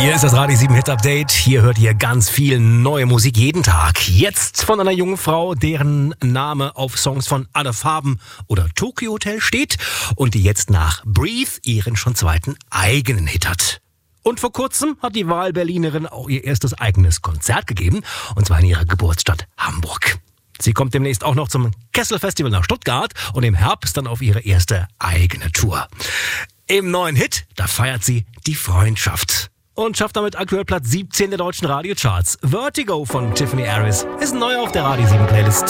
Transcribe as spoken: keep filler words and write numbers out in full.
Hier ist das Radio sieben Hit Update. Hier hört ihr ganz viel neue Musik jeden Tag. Jetzt von einer jungen Frau, deren Name auf Songs von Alle Farben oder Tokyo Hotel steht und die jetzt nach Breathe ihren schon zweiten eigenen Hit hat. Und vor kurzem hat die Wahlberlinerin auch ihr erstes eigenes Konzert gegeben, und zwar in ihrer Geburtsstadt Hamburg. Sie kommt demnächst auch noch zum Kessel-Festival nach Stuttgart und im Herbst dann auf ihre erste eigene Tour. Im neuen Hit, da feiert sie die Freundschaft und schafft damit aktuell Platz siebzehn der deutschen Radiocharts. Vertigo von Tiffany Harris ist neu auf der Radio sieben Playlist.